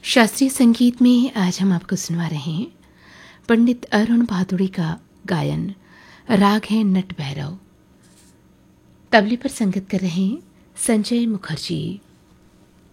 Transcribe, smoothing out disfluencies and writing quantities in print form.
शास्त्रीय संगीत में आज हम आपको सुनवा रहे हैं पंडित अरुण भादुड़ी का गायन। राग है नट भैरव। तबले पर संगत कर रहे हैं संजय मुखर्जी।